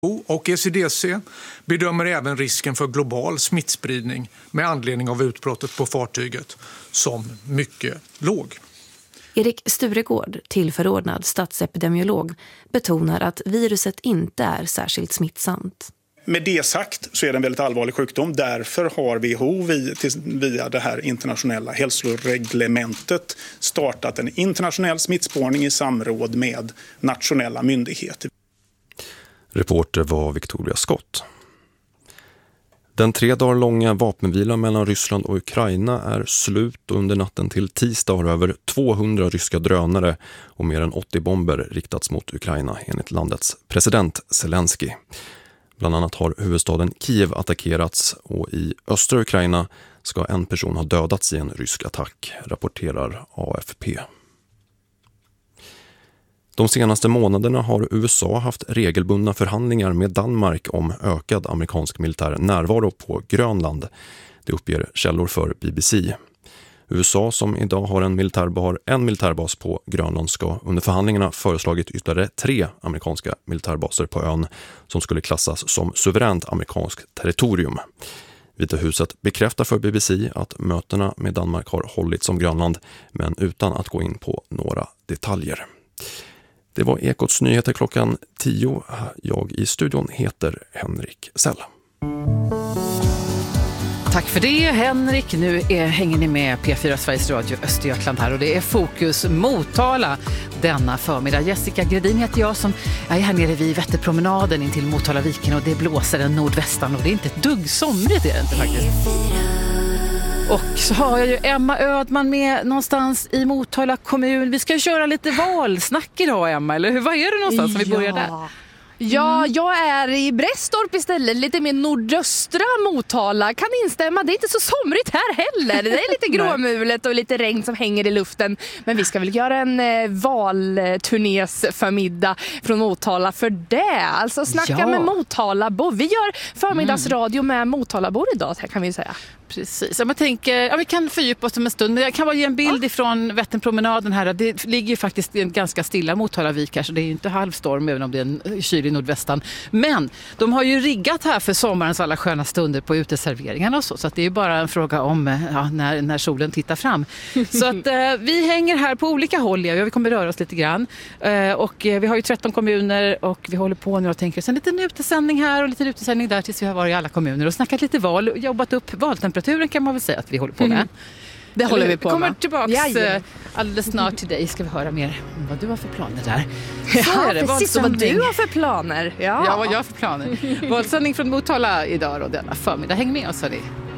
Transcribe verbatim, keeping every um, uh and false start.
Och E C D C bedömer även risken för global smittspridning med anledning av utbrottet på fartyget som mycket låg. Erik Sturegård, tillförordnad statsepidemiolog, betonar att viruset inte är särskilt smittsamt. Med det sagt så är det en väldigt allvarlig sjukdom. Därför har W H O via det här internationella hälsoreglementet startat en internationell smittspårning i samråd med nationella myndigheter. Reporter var Victoria Scott. Den tre dagar långa vapenvilan mellan Ryssland och Ukraina är slut och under natten till tisdag har över tvåhundra ryska drönare och mer än åttio bomber riktats mot Ukraina enligt landets president Zelensky. Bland annat har huvudstaden Kiev attackerats och i östra Ukraina ska en person ha dödats i en rysk attack, rapporterar A F P. De senaste månaderna har U S A haft regelbundna förhandlingar med Danmark om ökad amerikansk militär närvaro på Grönland. Det uppger källor för B B C. U S A som idag har en militärbas, en militärbas på Grönland ska under förhandlingarna föreslagit ytterligare tre amerikanska militärbaser på ön som skulle klassas som suveränt amerikanskt territorium. Vita huset bekräftar för B B C att mötena med Danmark har hållits som Grönland men utan att gå in på några detaljer. Det var Ekots nyheter klockan tio. Jag i studion heter Henrik Sell. Tack för det, Henrik. Nu är, hänger ni med P fyra Sveriges Radio Östergötland här och det är Fokus Motala denna förmiddag. Jessica Gredin heter jag som jag är här nere vid Vätterpromenaden in till Motalaviken och det blåser en nordvästan och det är inte ett dugg somrigt, är det inte faktiskt. Och så har jag ju Emma Ödman med någonstans i Motala kommun. Vi ska ju köra lite valsnack idag, Emma, eller hur? Vad är det någonstans som vi börjar där? Ja, jag är i Brästorp istället, lite mer nordöstra Motala. Kan instämma, det är inte så somrigt här heller. Det är lite gråmulet och lite regn som hänger i luften. Men vi ska väl göra en eh, valturnés förmiddag från Motala för det. Alltså snacka ja. med Motalabor. Vi gör förmiddagsradio med Motalabor idag, här kan vi säga. Precis, jag tänker, ja, vi kan fördjupa oss om en stund. Jag kan bara ge en bild ja. ifrån Vätternpromenaden här. Det ligger ju faktiskt en ganska stilla Motalavik här, så det är ju inte halvstorm även om det är en kyl i nordvästan. Men de har ju riggat här för sommarens alla sköna stunder på uteserveringarna och så. Så att det är ju bara en fråga om ja, när, när solen tittar fram. Så att eh, vi hänger här på olika håll. Ja, vi kommer röra oss lite grann. Eh, och eh, vi har ju tretton kommuner och vi håller på nu och tänker sen en liten utesändning här och lite utesändning där tills vi har varit i alla kommuner och snackat lite val och jobbat upp valtemperatur. Turen kan man väl säga att vi håller på med. Mm. Det håller vi på med. Vi kommer tillbaka alldeles snart till dig. Ska vi höra mer om vad du har för planer där. Ja, är det. Precis vad du har för planer. Ja, ja vad jag har för planer. Valsändning från Motala idag och denna förmiddag. Häng med oss, hörni.